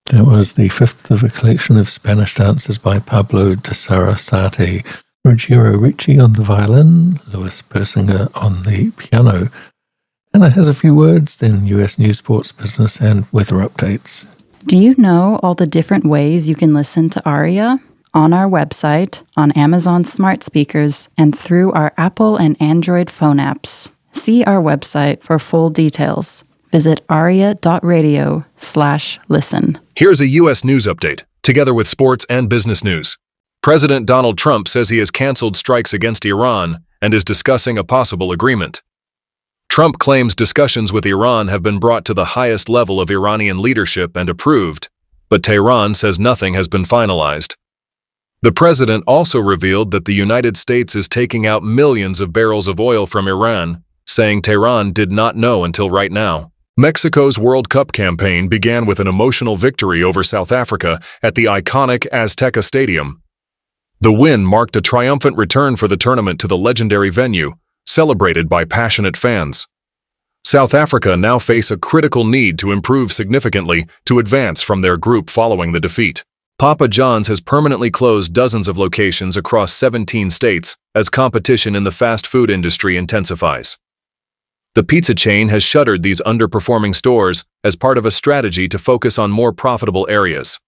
That was the fifth of a collection of Spanish dances by Pablo de Sarasate, Ruggiero Ricci on the violin, Louis Persinger on the piano. Anna has a few words, then US news, sports, business, and weather updates. Do you know all the different ways you can listen to ARIA? On our website, on Amazon smart speakers, and through our Apple and Android phone apps. See our website for full details. Visit aria.radio/listen. Here's a U.S. news update, together with sports and business news. President Donald Trump says he has canceled strikes against Iran and is discussing a possible agreement. Trump claims discussions with Iran have been brought to the highest level of Iranian leadership and approved, but Tehran says nothing has been finalized. The president also revealed that the United States is taking out millions of barrels of oil from Iran, saying Tehran did not know until right now. Mexico's World Cup campaign began with an emotional victory over South Africa at the iconic Azteca Stadium. The win marked a triumphant return for the tournament to the legendary venue, celebrated by passionate fans. South Africa now face a critical need to improve significantly to advance from their group following the defeat. Papa John's has permanently closed dozens of locations across 17 states as competition in the fast food industry intensifies. The pizza chain has shuttered these underperforming stores as part of a strategy to focus on more profitable areas.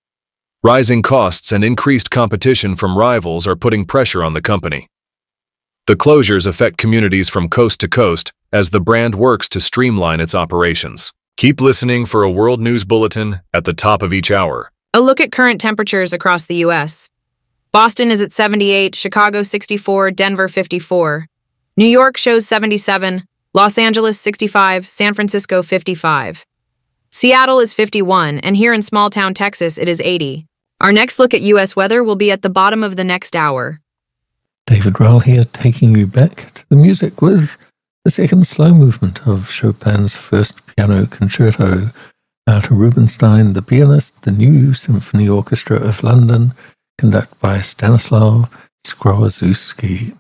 Rising costs and increased competition from rivals are putting pressure on the company. The closures affect communities from coast to coast as the brand works to streamline its operations. Keep listening for a World News Bulletin at the top of each hour. A look at current temperatures across the U.S. Boston is at 78, Chicago 64, Denver 54. New York shows 77, Los Angeles 65, San Francisco 55. Seattle is 51, and here in small-town Texas it is 80. Our next look at U.S. weather will be at the bottom of the next hour. David Rowell here, taking you back to the music with the second slow movement of Chopin's first piano concerto. Artur Rubinstein, the pianist, the New Symphony Orchestra of London, conducted by Stanislaw Skrozewski.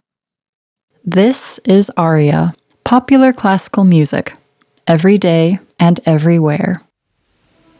This is ARIA, popular classical music, every day and everywhere.